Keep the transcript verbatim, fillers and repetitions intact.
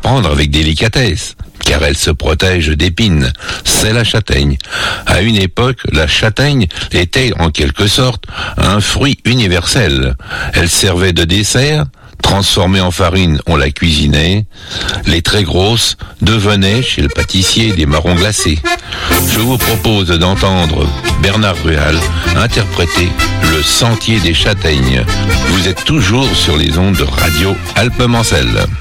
prendre avec délicatesse, car elle se protège d'épines. C'est la châtaigne. À une époque, la châtaigne était en quelque sorte un fruit universel. Elle servait de dessert. Transformée en farine, on la cuisinait. Les très grosses devenaient chez le pâtissier des marrons glacés. Je vous propose d'entendre Bernard Rual interpréter Le Sentier des Châtaignes. Vous êtes toujours sur les ondes de Radio Alpes Mancelles.